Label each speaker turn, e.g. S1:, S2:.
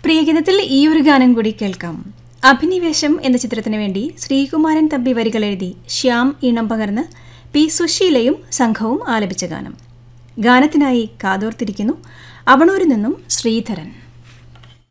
S1: പ്രിയഗീതത്തിൽ ഈ ഒരു ഗാനം കൂടി കേൾക്കാം. അഭിനിവേശം എന്ന ചിത്രത്തിനു വേണ്ടി ശ്രീകുമാരൻ തമ്പി വരികൾ എഴുതി ശ്യാം ഈണം പകർന്ന് പി സുശീലയും സംഘവും ആലപിച്ച ഗാനം. ഗാനത്തിനായി കാതോർത്തിരിക്കുന്നു അവണൂരിൽ നിന്നും ശ്രീധരൻ.